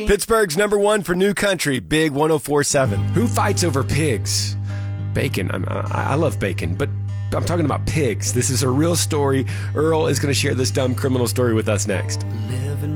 Pittsburgh's number one for new country, Big 104.7. Who fights over pigs? Bacon. I love bacon, but I'm talking about pigs. This is a real story. Earl is going to share this dumb criminal story with us next.